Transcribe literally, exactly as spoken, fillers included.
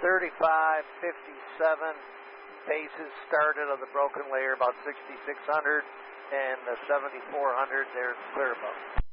thirty-five fifty-seven. Bases started on the broken layer about sixty-six hundred, and the seventy-four hundred, they're clear above.